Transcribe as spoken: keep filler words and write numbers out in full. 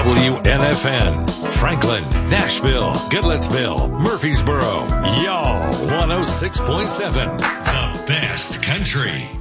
W N F N, Franklin, Nashville, Goodlettsville, Murfreesboro, y'all, one oh six point seven, the best country.